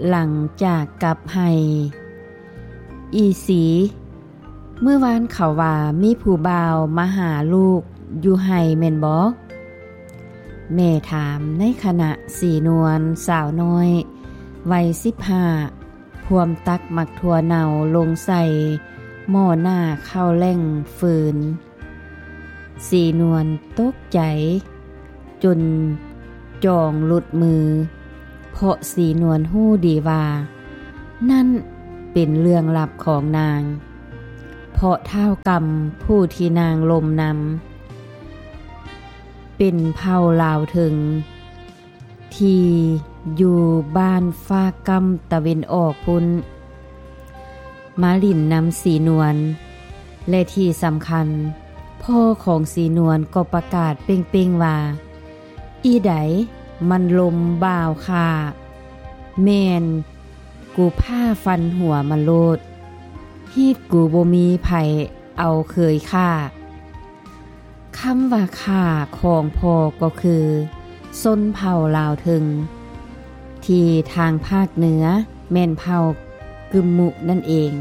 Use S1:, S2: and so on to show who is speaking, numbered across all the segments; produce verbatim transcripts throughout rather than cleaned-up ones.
S1: หลังจากกลับให้อีสีเมื่อวานเขาว่ามีผู้บ่าวมาหาลูกอยู่ไห้แม่นบ่แม่ถามในขณะสีนวลสาวน้อยวัยสิบห้าพวมตักหมักถั่วเน่าลงใส่หม้อหน้าข้าวแล่งฟืนสีนวลตกใจจนจองหลุดมือเพราะสีนวลฮู้ดีว่านั่นเป็นเรื่องลับของนางเพราะเท้ากรรมผู้ที่นางลมนำเป็นเผ่าลาวถึงที่อยู่บ้านฟ้ากำตะเวนออกพุ่นมาลินนำสีนวลและที่สำคัญพ่อของสีนวลก็ประกาศเป้งๆว่าอีไดมันลมบ่าวค่ะแม่นกูผ้าฟันหัวมันโลดฮีดกูบ่มีไผเอาเคยฆ่าคำว่าฆ่าของพ่อก็คือส้นเผ่าลาวถึงที่ทางภาคเหนือแม่นเผ่ากึมมุนั่นเอง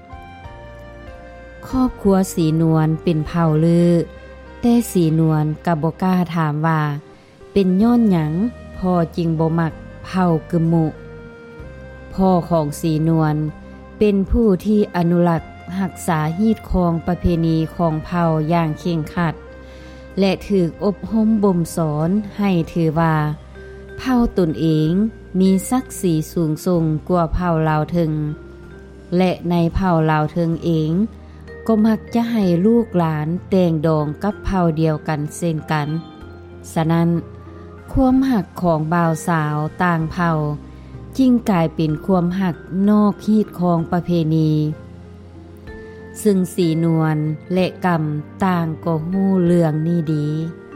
S1: ครอบครัวสีนวลเป็นเผ่าลือแต่สีนวลก็บ่กล้าถามว่าเป็นย้อนหยังพ่อจริงบ่มักเผ่ากึมมุพ่อของสีนวลเป็นผู้ที่อนุรักษ์รักษาฮีตคองประเพณีของเผ่าอย่างเคร่งครัดและถูกอบรมบ่มสอนให้ถือว่าเผ่าตนเองมีศักดิ์ศรีสูงส่งกว่าเผ่าลาวถึงและในเผ่าลาวถึงเองก็มักจะให้ลูกหลานแต่งดองกับเผ่าเดียวกันเช่นกันฉะนั้นความหักของบ่าวสาวต่างเผ่าจึงกลายเป็นความหักนอกฮีตของประเพณีซึ่งสีนวลและกำต่างก็ฮู้เรื่องนี้ดี